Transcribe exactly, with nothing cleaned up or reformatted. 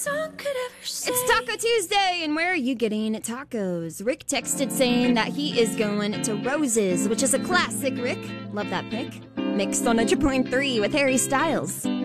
song could ever say. It's Taco Tuesday, and where are you getting tacos? Rick texted saying that he is going to Roses, which is a classic, Rick. Love that pick. Mixed on one hundred point three with Harry Styles.